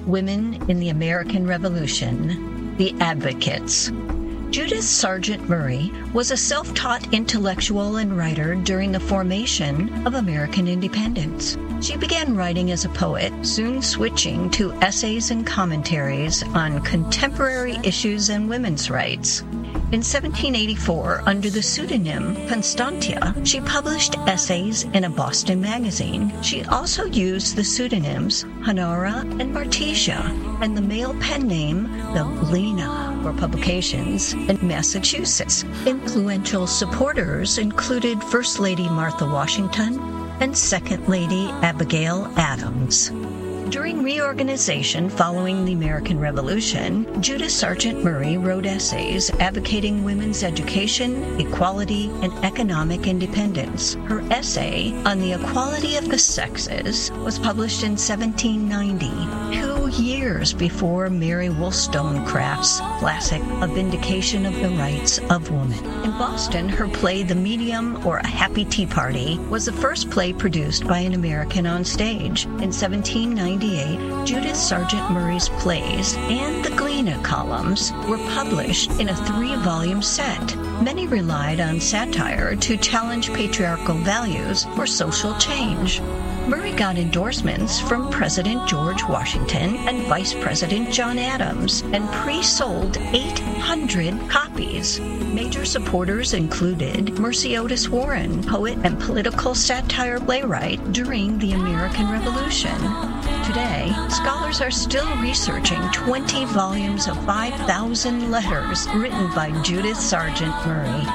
Women in the American Revolution, The Advocates. Judith Sargent Murray was a self-taught intellectual and writer during the formation of American independence. She began writing as a poet, soon switching to essays and commentaries on contemporary issues and women's rights. In 1784, under the pseudonym Constantia, she published essays in a Boston magazine. She also used the pseudonyms Honora and Martesia and the male pen name the Lena for publications in Massachusetts. Influential supporters included First Lady Martha Washington and Second Lady Abigail Adams. During reorganization following the American Revolution, Judith Sargent Murray wrote essays advocating women's education, equality, and economic independence. Her essay on the equality of the sexes was published in 1790, 2 years before Mary Wollstonecraft's classic A Vindication of the Rights of Woman. In Boston, her play The Medium, or A Happy Tea Party, was the first play produced by an American on stage. In 1798, Judith Sargent Murray's plays and the Gleaner columns were published in a 3-volume set. Many relied on satire to challenge patriarchal values for social change. Murray got endorsements from President George Washington and Vice President John Adams and pre-sold 800 copies. Major supporters included Mercy Otis Warren, poet and political satire playwright during the American Revolution. Today, scholars are still researching 20 volumes of 5,000 letters written by Judith Sargent Murray.